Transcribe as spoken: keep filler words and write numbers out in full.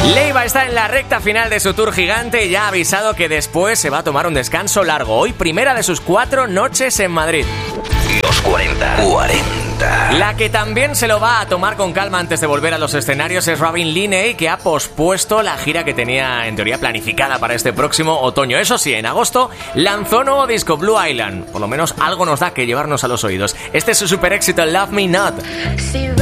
Leiva está en la recta final de su tour gigante y ya ha avisado que después se va a tomar un descanso largo. Hoy primera de sus cuatro noches en Madrid. Los cuarenta. cuarenta. La que también se lo va a tomar con calma antes de volver a los escenarios es Robin Linney, que ha pospuesto la gira que tenía en teoría planificada para este próximo otoño. Eso sí, en agosto lanzó nuevo disco, Blue Island. Por lo menos algo nos da que llevarnos a los oídos. Este es su super éxito, Love Me Not.